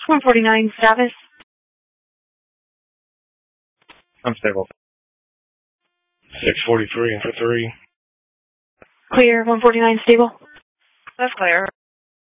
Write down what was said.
149 status. Unstable. 643 and for 3. Clear, 149 stable. That's clear.